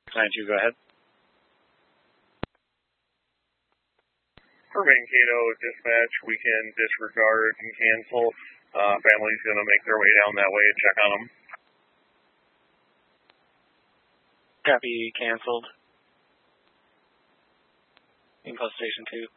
Client 2, go ahead. For Mankato dispatch, we can disregard and cancel. Family's going to make their way down that way and check on them. Copy, canceled. Info Station 2.